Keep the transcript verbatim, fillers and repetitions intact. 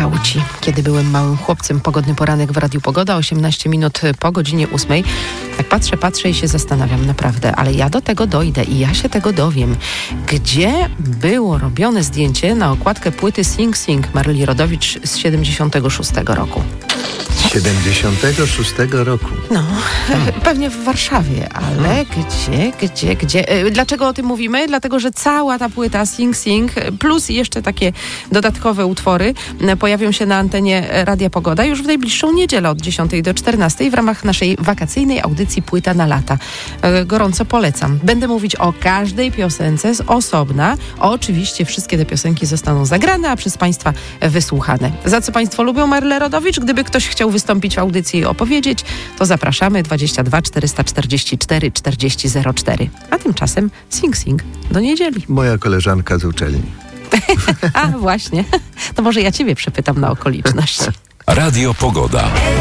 skauci. Kiedy byłem małym chłopcem, pogodny poranek w Radiu Pogoda, osiemnaście minut po godzinie ósmej. Tak patrzę, patrzę i się zastanawiam naprawdę, ale ja do tego dojdę i ja się tego dowiem. Gdzie było robione zdjęcie na okładkę płyty Sing Sing Maryli Rodowicz z siedemdziesiątego szóstego roku? siedemdziesiątego szóstego roku. No, hmm. pewnie w Warszawie, ale gdzie, gdzie, gdzie? Dlaczego o tym mówimy? Dlatego, że cała ta płyta Sing Sing plus jeszcze takie dodatkowe utwory pojawią się na antenie Radia Pogoda już w najbliższą niedzielę od dziesiątej do czternastej w ramach naszej wakacyjnej audycji Płyta na lata. Gorąco polecam. Będę mówić o każdej piosence z osobna. Oczywiście wszystkie te piosenki zostaną zagrane, a przez Państwa wysłuchane. Za co Państwo lubią Marylę Rodowicz? Gdyby ktoś chciał wystąpić w audycji i opowiedzieć, to zapraszamy dwadzieścia dwa czterysta czterdzieści cztery czterdzieści zero cztery. A tymczasem Sing Sing do niedzieli. Moja koleżanka z uczelni. A właśnie, to może ja ciebie przepytam na okoliczność. Radio Pogoda.